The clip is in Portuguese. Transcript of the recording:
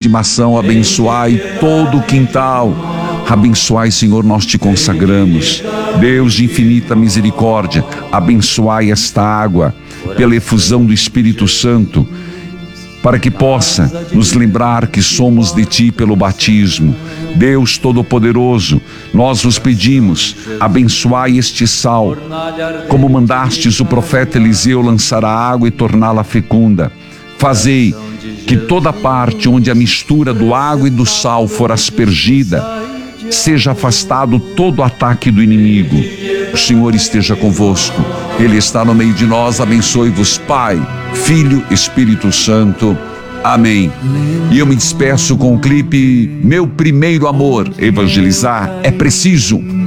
estimação, abençoai todo o quintal. Abençoai, Senhor, nós te consagramos. Deus de infinita misericórdia, abençoai esta água pela efusão do Espírito Santo, para que possa nos lembrar que somos de Ti pelo batismo. Deus Todo-Poderoso, nós vos pedimos, abençoai este sal, como mandastes o profeta Eliseu lançar a água e torná-la fecunda. Fazei que toda parte onde a mistura do água e do sal for aspergida, seja afastado todo ataque do inimigo. O Senhor esteja convosco, Ele está no meio de nós. Abençoe-vos, Pai, Filho, Espírito Santo. Amém. E eu me despeço com o clipe Meu Primeiro Amor. Evangelizar é preciso.